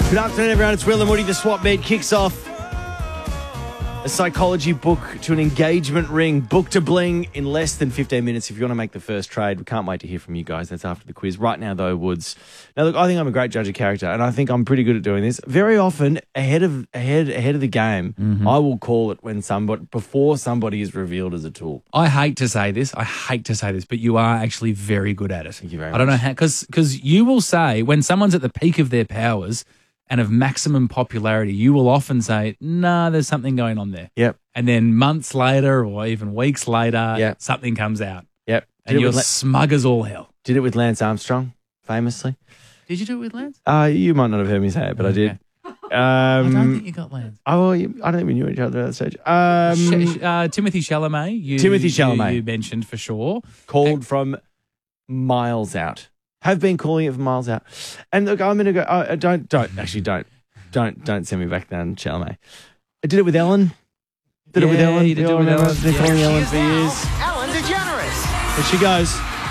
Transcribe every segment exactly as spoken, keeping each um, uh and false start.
Good afternoon, everyone. It's Will and Woody. The Swap Meet kicks off a psychology book to an engagement ring. Book to bling in less than fifteen minutes if you want to make the first trade. We can't wait to hear from you guys. That's after the quiz. Right now, though, Woods. Now, look, I think I'm a great judge of character, and I think I'm pretty good at doing this. Very often, ahead of ahead ahead of the game, mm-hmm. I will call it when somebody before somebody is revealed as a tool. I hate to say this. I hate to say this, but you are actually very good at it. Thank you very I much. don't know how, because because you will say when someone's at the peak of their powers and of maximum popularity, you will often say, nah, there's something going on there. Yep. And then months later or even weeks later, yep. something comes out. Yep. And you're La- smug as all hell. Did it with Lance Armstrong, famously. Did you do it with Lance? Uh, you might not have heard me say it, but okay. I did. Um, I don't think you got Lance. Oh, I don't think we knew each other at that stage. Um, Sh- uh, Timothy Chalamet. You, Timothy Chalamet. You, you mentioned for sure. Called and- from miles out. Have been calling it from miles out. And look, I'm going to go, uh, don't, don't, actually don't, don't, don't send me back down, Chalamet. I did it with Ellen. Did yeah, it with Ellen. You did it with Ellen. I've been yeah. calling Ellen for years. Ellen DeGeneres. There she goes.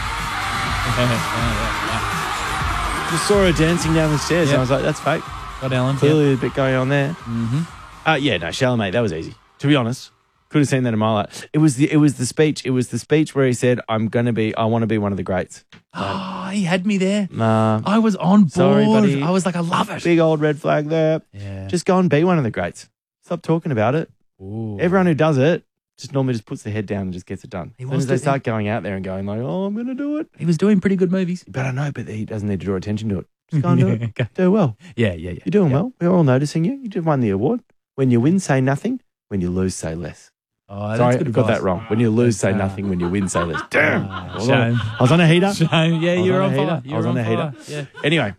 Just saw her dancing down the stairs, Yeah. and I was like, that's fake. Got Ellen. Clearly yeah. a bit going on there. Mm-hmm. Uh, yeah, no, Chalamet, that was easy. To be honest, could have seen that a mile out. It was the it was the speech. It was the speech where he said, "I'm going to be. I want to be one of the greats." Oh, he had me there. Nah, I was on board. Sorry, buddy. I was like, I love it. big old red flag there. Yeah. Just go and be one of the greats. Stop talking about it. Ooh. Everyone who does it just normally just puts their head down and just gets it done. He As soon wants as they to- start going out there and going like, "Oh, I'm going to do it," He was doing pretty good movies. but I know, but he doesn't need to draw attention to it. Just go and do it. Okay. Do well. Yeah, yeah, yeah. You're doing yeah. well. We're all noticing you. You just won the award. When you win, say nothing. When you lose, say less. Oh, that's Sorry, I good got advice. that wrong. When you lose, say Uh, nothing. When you win, say less. Damn. uh, I was on- shame. I was on a heater. Shame. Yeah, I was you're on on a fire. heater. You're I was on a fire. heater. Anyway,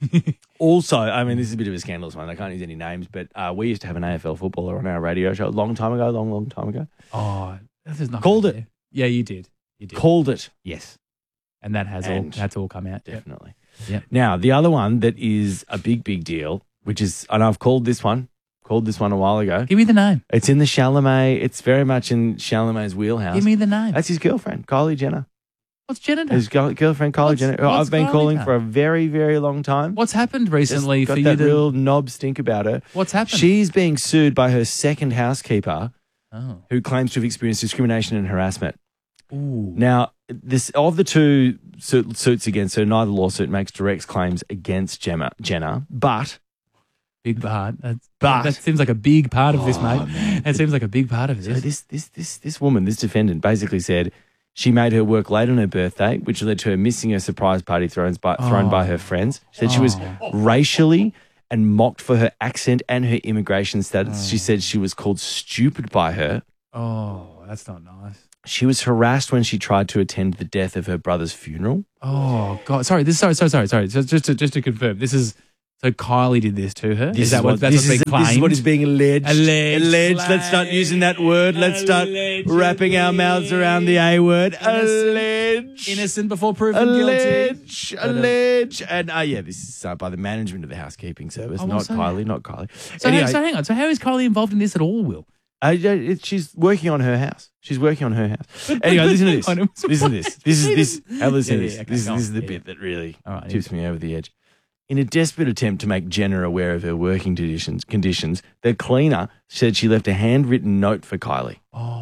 also, I mean, this is a bit of a scandalous one. I can't use any names, but uh, we used to have an A F L footballer on our radio show a long time ago, long, long time ago. Yeah. Oh, this is not Called good it. there. Yeah, you did. You did. Called it. Yes. And that has And all that's all come out. Yep. Definitely. Yep. Now, the other one that is a big, big deal, which is, and I've called this one, called this one a while ago. Give me the name. It's in the Chalamet. It's very much in Chalamet's wheelhouse. Give me the name. That's his girlfriend, Kylie Jenner. What's Jenna done? His girl- girlfriend, Kylie What's- Jenner, who what's I've been Kylie calling done? for a very, very long time. What's happened Just recently got for you that to? real knob stink about her. What's happened? She's being sued by her second housekeeper, Oh. who claims to have experienced discrimination and harassment. Ooh. Now, this of the two su- suits against her, neither lawsuit makes direct claims against Gemma, Jenner, but Big part. That's, But- that seems like a big part of this, Oh, mate. man. That seems like a big part of so this. this this this this woman, this defendant, basically said she made her work late on her birthday, which led to her missing a surprise party thrown by, thrown Oh. by her friends. She said she was Oh. racially and mocked for her accent and her immigration status. Oh. She said she was called stupid by her. Oh, that's not nice. She was harassed when she tried to attend the death of her brother's funeral. Oh God! Sorry, this. Sorry, sorry, sorry, sorry. Just, just to just to confirm, this is so Kylie did this to her. This is that what, that's this what's is, being claimed? This is what is being alleged. Alleged. Alleged. Let's start using that word. Let's start Allegedly. wrapping our mouths around the A word. Allege. Innocent before proven guilty. Allege. But, um, Allege. And uh, yeah, this is uh, by the management of the housekeeping service, Oh, well, not so- Kylie, not Kylie. So, anyway, so hang on. So how is Kylie involved in this at all, Will? uh, yeah, it, she's working on her house. She's working on her house. Anyway, listen to this. Hang on. Listen to this. This is this. Now listen Yeah, to yeah, this. okay, This is go on. this is the Yeah, bit that really All right, tips me over the edge. In a desperate attempt to make Jenner aware of her working conditions, conditions, the cleaner said she left a handwritten note for Kylie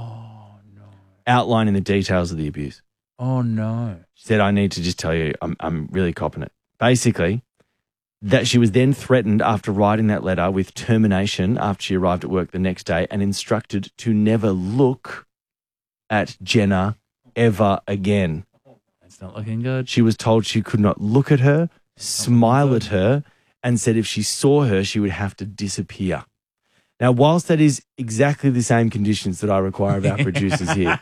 Oh no! outlining the details of the abuse. Oh no! She said, "I need to just tell you, I'm I'm really copping it." Basically, that she was then threatened after writing that letter with termination after she arrived at work the next day and instructed to never look at Jenner ever again. That's not looking good. She was told she could not look at her, smile at her, and said if she saw her, she would have to disappear. Now, whilst that is exactly the same conditions that I require of our producers here,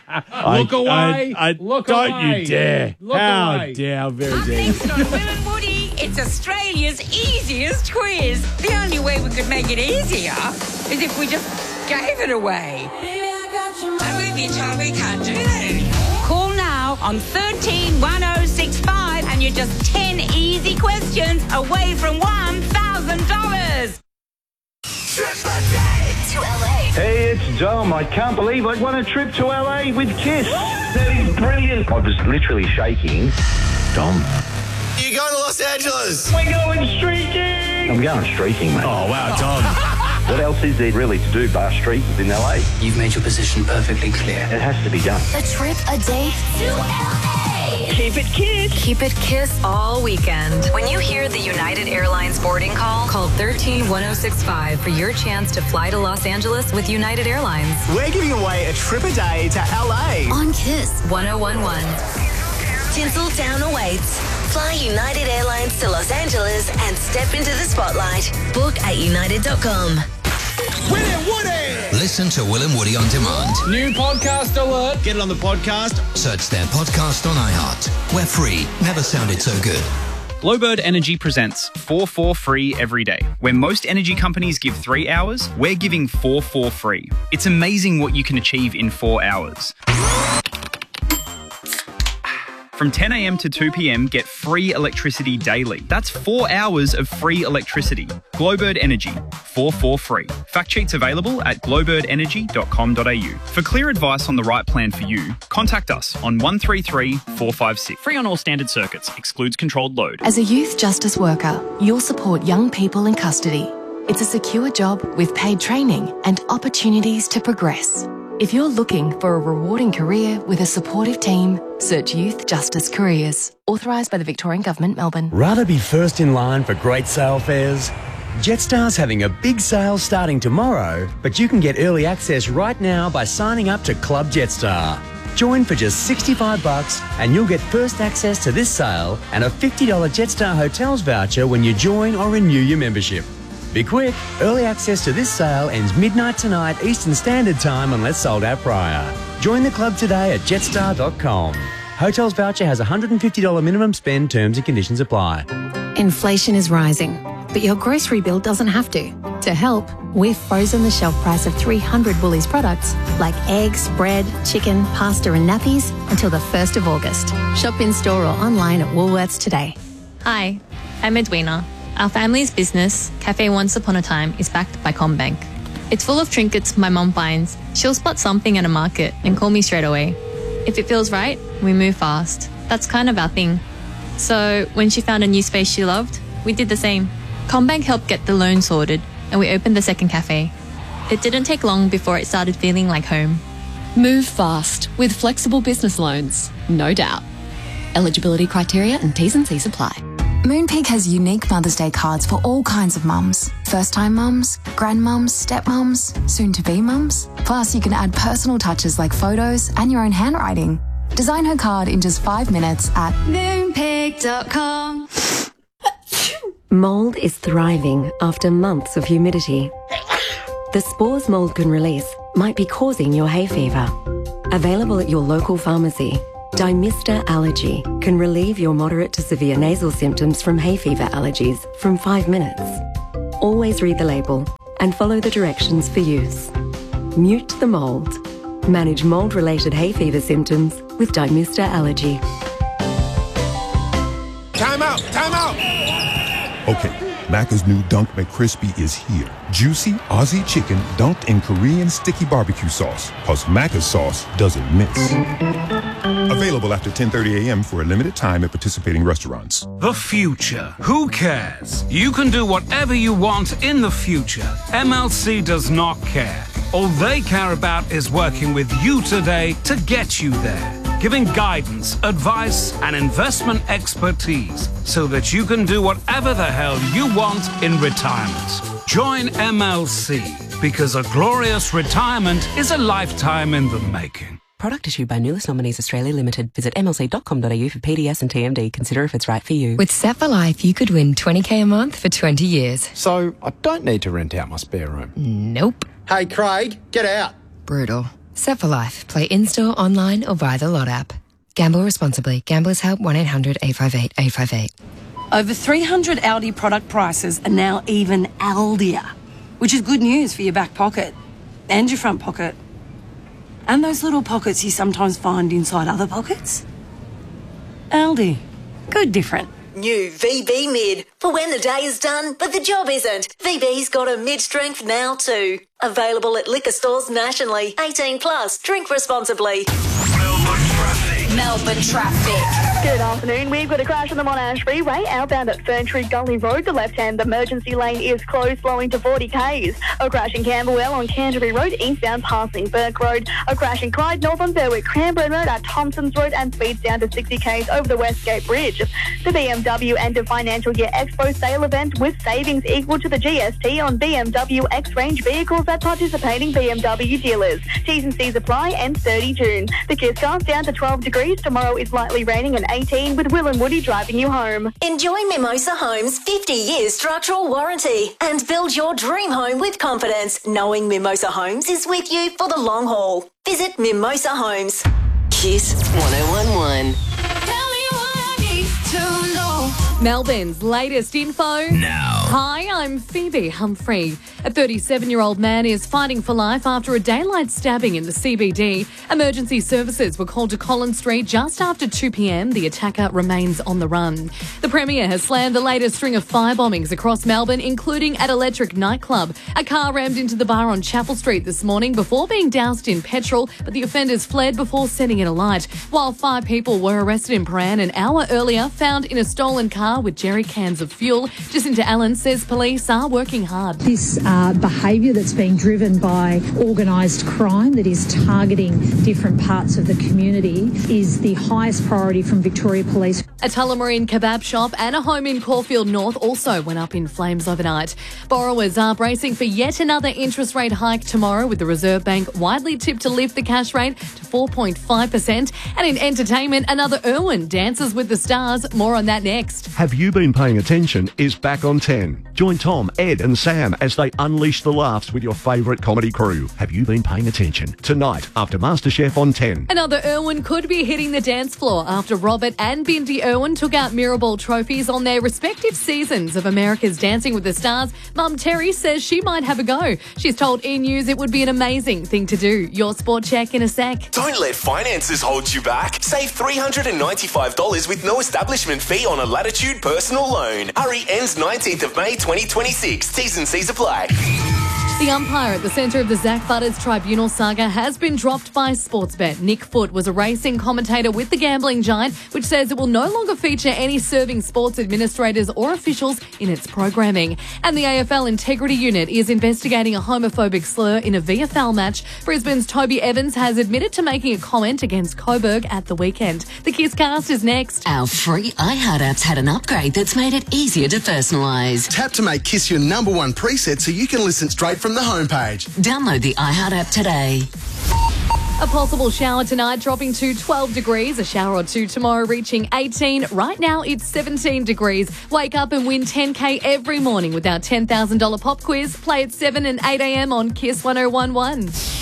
I- Look away! I, I, Look don't away! you dare! Look How away! dare! How very Up dare! next on Will and Woody, it's Australia's easiest quiz. The only way we could make it easier is if we just gave it away. And we've been told we can't do that. Call now on thirteen one oh six five and you're just ten easy questions away from one thousand dollars. To L A. Hey, it's Dom. I can't believe I won a trip to L A with Kiss. That is brilliant. I was literally shaking. Dom. You going to Los Angeles? We're going streaking. I'm going streaking, mate. Oh, wow, Tom. What else is there really to do bar street in L A? You've made your position perfectly clear. It has to be done. A trip, a date to L A. Keep it kiss. Keep it kiss all weekend. When you hear the United Airlines boarding call, call one three one oh six five for your chance to fly to Los Angeles with United Airlines. We're giving away a trip a day to L A. On Kiss one oh one one. Tinseltown awaits. Fly United Airlines to Los Angeles and step into the spotlight. Book at united dot com. Will and Woody. Listen to Will and Woody on demand. New podcast alert. Get it on the podcast. Search their podcast on iHeart. We're free. Never sounded so good. Glowbird Energy presents four four free every day. Where most energy companies give three hours, we're giving four four free. It's amazing what you can achieve in four hours. From ten a.m. to two p.m, get free electricity daily. That's four hours of free electricity. Glowbird Energy, four four free. Fact sheets available at glowbird energy dot com dot a u. For clear advice on the right plan for you, contact us on one three three, four five six. Free on all standard circuits. Excludes controlled load. As a youth justice worker, you'll support young people in custody. It's a secure job with paid training and opportunities to progress. If you're looking for a rewarding career with a supportive team, search Youth Justice Careers. Authorised by the Victorian Government, Melbourne. Rather be first in line for great sale fares? Jetstar's having a big sale starting tomorrow, but you can get early access right now by signing up to Club Jetstar. Join for just sixty-five bucks and you'll get first access to this sale and a fifty dollars Jetstar Hotels voucher when you join or renew your membership. Be quick, early access to this sale ends midnight tonight Eastern Standard Time unless sold out prior. Join the club today at jetstar dot com. Hotels voucher has a one hundred fifty dollars minimum spend, terms and conditions apply. Inflation is rising, but your grocery bill doesn't have to. To help, we've frozen the shelf price of three hundred Woolies products like eggs, bread, chicken, pasta and nappies until the first of August. Shop in store or online at Woolworths today. Hi, I'm Edwina. Our family's business, Cafe Once Upon a Time, is backed by CommBank. It's full of trinkets my mum finds. She'll spot something at a market and call me straight away. If it feels right, we move fast. That's kind of our thing. So when she found a new space she loved, we did the same. CommBank helped get the loan sorted and we opened the second cafe. It didn't take long before it started feeling like home. Move fast with flexible business loans, no doubt. Eligibility criteria and T's and C's apply. Moonpig has unique Mother's Day cards for all kinds of mums. First-time mums, grandmums, stepmums, soon-to-be mums. Plus, you can add personal touches like photos and your own handwriting. Design her card in just five minutes at moonpig dot com. Mold is thriving after months of humidity. The spores mold can release might be causing your hay fever. Available at your local pharmacy. Dymista Allergy can relieve your moderate to severe nasal symptoms from hay fever allergies from five minutes. Always read the label and follow the directions for use. Mute the mold. Manage mold-related hay fever symptoms with Dymista Allergy. Time out! Time out! Okay, Macca's new Dunk McCrispy is here. Juicy Aussie chicken dunked in Korean sticky barbecue sauce. Cause Macca's sauce doesn't miss. Available after ten thirty a.m. for a limited time at participating restaurants. The future. Who cares? You can do whatever you want in the future. M L C does not care. All they care about is working with you today to get you there. Giving guidance, advice, and investment expertise so that you can do whatever the hell you want in retirement. Join M L C because a glorious retirement is a lifetime in the making. Product issued by Nulis Nominees Australia Limited. Visit m l c dot com dot a u for P D S and T M D. Consider if it's right for you. With Set for Life, you could win twenty k a month for twenty years. So I don't need to rent out my spare room? Nope. Hey, Craig, get out. Brutal. Set for Life. Play in-store, online or via the Lot app. Gamble responsibly. Gamblers Help one eight hundred eight five eight eight five eight. Over three hundred Aldi product prices are now even Aldier, which is good news for your back pocket and your front pocket. And those little pockets you sometimes find inside other pockets. Aldi. Good different. New V B Mid. For when the day is done, but the job isn't. V B's got a mid-strength now too. Available at liquor stores nationally. eighteen plus. Drink responsibly. Melbourne traffic. Melbourne traffic. Good afternoon. We've got a crash on the Monash Freeway outbound at Ferntree Gully Road. The left-hand emergency lane is closed, slowing to forty kays. A crash in Camberwell on Canterbury Road, eastbound passing Burke Road. A crash in Clyde, north on Berwick Cranbourne Road at Thompson's Road and speeds down to sixty kays over the Westgate Bridge. The B M W End of Financial Year Expo sale event with savings equal to the G S T on B M W X-Range vehicles at participating B M W dealers. T's and C's apply, ends thirty June. The Kiss Cast down to twelve degrees. Tomorrow is lightly raining and eighteen with Will and Woody driving you home. Enjoy Mimosa Homes' fifty year structural warranty and build your dream home with confidence, knowing Mimosa Homes is with you for the long haul. Visit Mimosa Homes. Kiss one oh one one. Melbourne's latest info now. Hi, I'm Phoebe Humphrey. A thirty-seven-year-old man is fighting for life after a daylight stabbing in the C B D. Emergency services were called to Collins Street just after two p.m. The attacker remains on the run. The Premier has slammed the latest string of fire bombings across Melbourne, including at Electric Nightclub. A car rammed into the bar on Chapel Street this morning before being doused in petrol, but the offenders fled before setting it alight. While five people were arrested in Prahran an hour earlier, found in a stolen car with jerry cans of fuel. Jacinta Allen says police are working hard. This uh, behaviour that's being driven by organised crime that is targeting different parts of the community is the highest priority from Victoria Police. A Tullamarine kebab shop and a home in Caulfield North also went up in flames overnight. Borrowers are bracing for yet another interest rate hike tomorrow, with the Reserve Bank widely tipped to lift the cash rate to four point five percent. And in entertainment, another Irwin dances with the stars. More on that next. Have You Been Paying Attention is back on ten. Join Tom, Ed and Sam as they unleash the laughs with your favourite comedy crew. Have You Been Paying Attention? Tonight after MasterChef on ten. Another Irwin could be hitting the dance floor after Robert and Bindi Irwin took out Mirrorball trophies on their respective seasons of America's Dancing with the Stars. Mum Terry says she might have a go. She's told E! News it would be an amazing thing to do. Your sport check in a sec. Don't let finances hold you back. Save three hundred ninety-five dollars with no establishment fee on a Latitude personal loan. Hurry, ends nineteenth of May twenty twenty-six. T's and C's apply. The umpire at the centre of the Zach Butters tribunal saga has been dropped by Sportsbet. Nick Foote was a racing commentator with the gambling giant, which says it will no longer feature any serving sports administrators or officials in its programming. And the A F L Integrity Unit is investigating a homophobic slur in a V F L match. Brisbane's Toby Evans has admitted to making a comment against Coburg at the weekend. The Kiss Cast is next. Our free iHeart app's had an upgrade that's made it easier to personalise. Tap to make Kiss your number one preset so you can listen straight from the homepage. Download the iHeart app today. A possible shower tonight, dropping to twelve degrees. A shower or two tomorrow, reaching eighteen. Right now, it's seventeen degrees. Wake up and win ten K every morning with our ten thousand dollars pop quiz. Play at seven and eight a.m. on Kiss one oh one one.